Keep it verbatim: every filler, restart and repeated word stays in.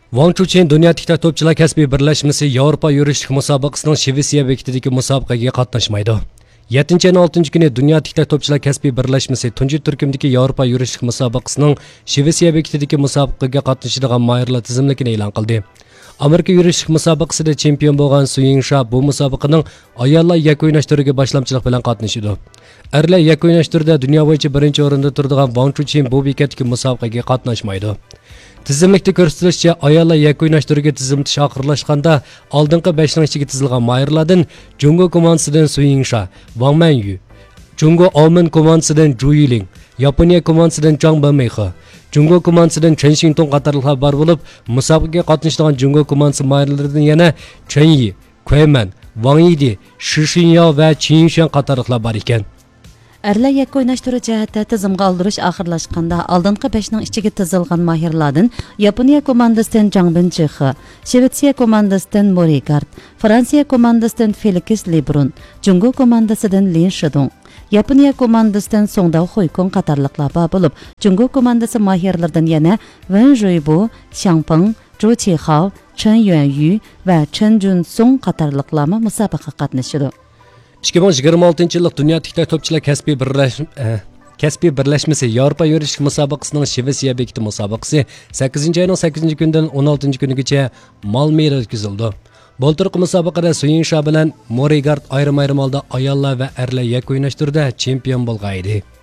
Wang Chuqin Dünya Tiktok Topchilar kasbiy birlashmasi Yevropa yurishlik musobaqasining Shvetsiya bekitidagi musobaqaga qatnashmaydi. yettinchi ayning oltinchi kuni Dünya Tiktok Topchilar kasbiy birlashmasi tunji turkumdagi Yevropa yurishlik musobaqasining Shvetsiya bekitidagi musobaqaga qatnashadigan mahirlar tizimligini e'lon qildi. Amerika yurishlik musobaqasida chempion bo'lgan Su Yingsha bu musobaqaning ayollar yakka o'ynash turiga boshlamchilik bilan qatnashadi. Erlar yakka o'ynash turida dunyo bo'yicha birinchi o'rinda turadigan Wang Chuqin bu bekatdagi musobaqaga qatnashmaydi. Tizimlikda ko'rsatilishicha, ayollar yakka o'ynash turiga tizimtish oxirlashganda oldingi besh ning ichiga tizilgan mahirlardan Jungo komandasidan Su Yingsha, Wang Manyu, Jungo Omen komandasidan Zhu Yiling, Yaponiya komandasidan Zhang Bameihe, Jungo komandasidan Chen Xingtong qatorliqlar bor bo'lib, musobaqaga qatnashadigan Jungo komandasi mahirlaridan yana Chen Yi, Kueman, Wang Yidi, Shi Xinyao va Qin Yuxian qatorliqlar bor ekan. Erlar yakka o'ynash turi jihatda tizimga oldirish oxirlashganda oldingi besh ning ichiga tizilgan mahirlardan Yaponiya komandasidan Zhang Bingzhi, Shvetsiya komandasidan Morigard, Fransiya komandasidan Felix Lebrun, Jungo komandasidan Lin Shidong, Yaponiya komandasidan Song Dao Huikong qatorliqlar bor bo'lib, Jungo komandasi mahirlaridan yana Wen Zhuibu, Xiang Peng, Zhu Qihao, Chen Yuanyu va Chen Junsong qatorliqlar musobaqa qatnashadi. ikki ming yigirma oltinchi yillik Dünya Tiktok Topchilar kasbiy birlashmasi kasbiy birlashmasi Yevropa yurishlik musobaqasining Shvetsiya bekiti musobaqasi sakkizinchi ayning sakkizinchi kunidan o'n oltinchi kunigacha Malmeda o'tkazildi. Bo'ltirqi musobaqada Su Yingsha bilan Morigard ayrim-ayrim holda ayollar va erlar yakka o'ynash turida chempion bo'lgan edi.